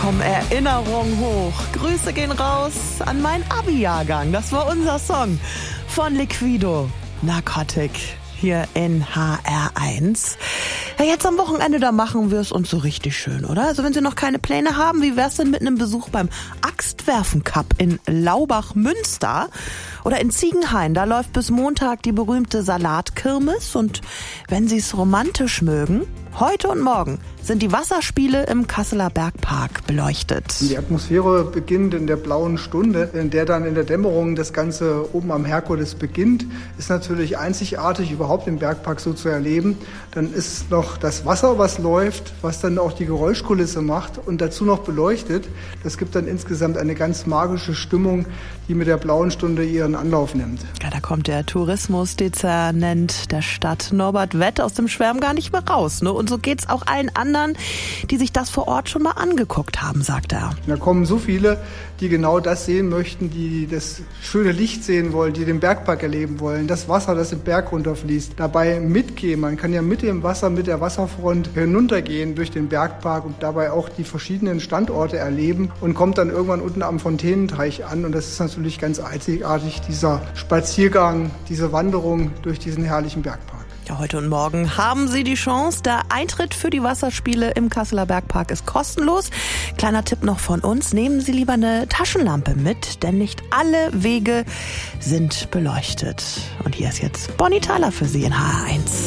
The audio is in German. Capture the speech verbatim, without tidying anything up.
kommen Erinnerungen hoch. Grüße gehen raus an meinen Abi-Jahrgang. Das war unser Song von Liquido, Narcotic, hier in H R eins. Ja, jetzt am Wochenende, da machen wir es uns so richtig schön, oder? Also wenn Sie noch keine Pläne haben, wie wär's denn mit einem Besuch beim Axtwerfen-Cup in Laubach-Münster oder in Ziegenhain? Da läuft bis Montag die berühmte Salatkirmes und wenn Sie es romantisch mögen, heute und morgen sind die Wasserspiele im Kasseler Bergpark beleuchtet. Die Atmosphäre beginnt in der blauen Stunde, in der dann in der Dämmerung das Ganze oben am Herkules beginnt. Ist natürlich einzigartig, überhaupt im Bergpark so zu erleben. Dann ist noch das Wasser, was läuft, was dann auch die Geräuschkulisse macht und dazu noch beleuchtet. Das gibt dann insgesamt eine ganz magische Stimmung, die mit der blauen Stunde ihren Anlauf nimmt. Ja, da kommt der Tourismusdezernent der Stadt Norbert Wett aus dem Schwärm gar nicht mehr raus, ne? Und so geht's auch allen anderen, die sich das vor Ort schon mal angeguckt haben, sagt er. Da kommen so viele, die genau das sehen möchten, die das schöne Licht sehen wollen, die den Bergpark erleben wollen, das Wasser, das im Berg runterfließt. Dabei mitgehen, man kann ja mit dem Wasser, mit der Wasserfront hinuntergehen durch den Bergpark und dabei auch die verschiedenen Standorte erleben und kommt dann irgendwann unten am Fontänenteich an. Und das ist natürlich ganz einzigartig, dieser Spaziergang, diese Wanderung durch diesen herrlichen Bergpark. Ja, heute und morgen haben Sie die Chance. Der Eintritt für die Wasserspiele im Kasseler Bergpark ist kostenlos. Kleiner Tipp noch von uns, nehmen Sie lieber eine Taschenlampe mit, denn nicht alle Wege sind beleuchtet. Und hier ist jetzt Bonnie Tyler für Sie in H R eins.